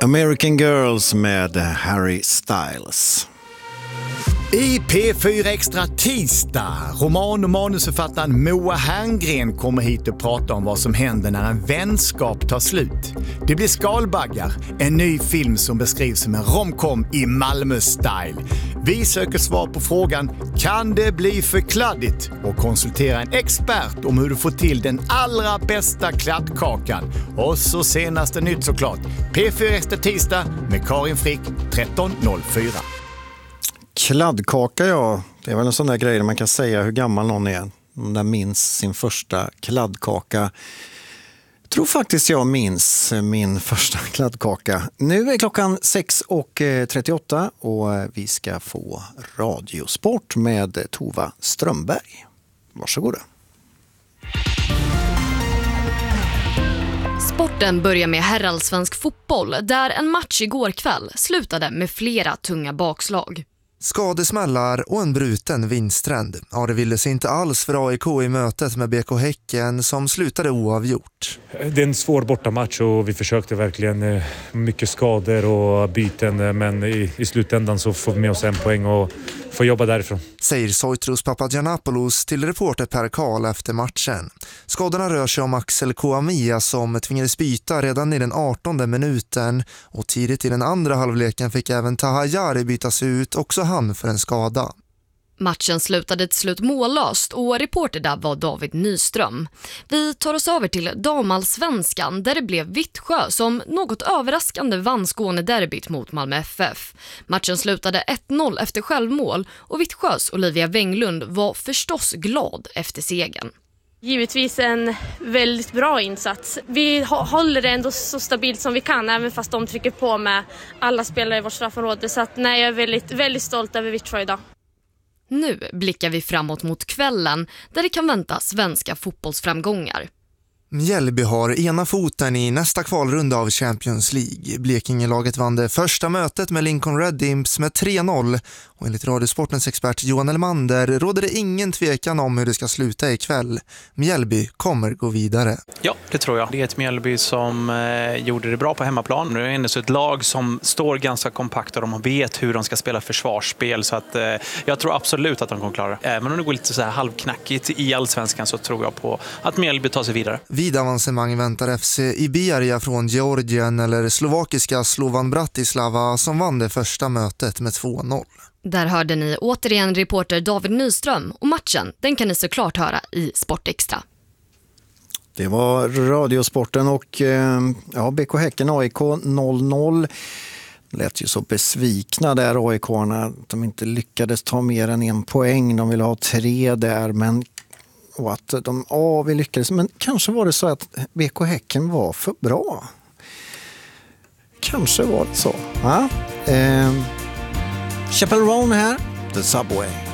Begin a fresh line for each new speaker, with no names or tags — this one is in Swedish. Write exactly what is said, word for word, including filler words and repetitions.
American Girls med Harry Styles.
I P fyra Extra tisdag, roman- och manusförfattaren Moa Herngren kommer hit och pratar om vad som händer när en vänskap tar slut. Det blir Skalbaggar, en ny film som beskrivs som en romcom i Malmö-style. Vi söker svar på frågan, kan det bli för kladdigt? Och konsultera en expert om hur du får till den allra bästa kladdkakan. Och så senaste nytt såklart, P fyra Extra tisdag med Karin Frick tretton noll fyra.
Kladdkaka, ja. Det är väl en sån där grej där man kan säga hur gammal någon är. Om den minns sin första kladdkaka. Jag tror faktiskt jag minns min första kladdkaka. Nu är klockan sex och trettioåtta och vi ska få radiosport med Tova Strömberg. Varsågoda.
Sporten börjar med herrallsvensk fotboll där en match igår kväll slutade med flera tunga bakslag.
Skadesmällar och en bruten vinsttrend. Ja, det ville sig inte alls för A I K i mötet med B K Häcken som slutade oavgjort.
Det är en svår bortamatch och vi försökte verkligen mycket skador och byten, men i, i slutändan så får vi med oss en poäng och får jobba därifrån. Säger Soitros Papagiannopoulos till reporter Per Karl efter matchen. Skadorna rör sig om Axel Kouamia som tvingades byta redan i den artonde minuten och tidigt i den andra halvleken fick även Taha Jari bytas ut, också han för en skada.
Matchen slutade till slut mållöst och reporter där var David Nyström. Vi tar oss över till damallsvenskan där det blev Vittsjö som något överraskande vann Skånederbyt mot Malmö F F. Matchen slutade ett noll efter självmål och Vittsjös Olivia Wenglund var förstås glad efter segern.
Givetvis en väldigt bra insats. Vi håller det ändå så stabilt som vi kan även fast de trycker på med alla spelare i vårt straffområde. Så att, nej, jag är väldigt, väldigt stolt över Vittsjö idag.
Nu blickar vi framåt mot kvällen där det kan vänta svenska fotbollsframgångar.
Mjällby har ena foten i nästa kvalrunda av Champions League. Blekingelaget vann det första mötet med Lincoln Red Imps med tre noll och enligt Radiosportens expert Johan Elmander råder det ingen tvekan om hur det ska sluta ikväll. Mjällby kommer gå vidare.
Ja, det tror jag. Det är ett Mjällby som eh, gjorde det bra på hemmaplan. Nu är det ändå så ett lag som står ganska kompakt och de vet hur de ska spela försvarsspel, så att eh, jag tror absolut att de kommer klara det. Även om det går lite så här halvknackigt i allsvenskan så tror jag på att Mjällby tar sig vidare.
Vid avancemang väntar F C Iberia från Georgien eller slovakiska Slovan Bratislava som vann det första mötet med två noll.
Där hörde ni återigen reporter David Nyström och matchen, den kan ni såklart höra i Sportextra.
Det var radiosporten och ja, B K Häcken A I K noll noll. Lät ju så besvikna där A I K-arna att de inte lyckades ta mer än en poäng. De ville ha tre där, men och att de, ja, vi lyckades. Men kanske var det så att B K Häcken var för bra. Kanske var det så. Ja. Eh, Chappell Roan här, The Subway.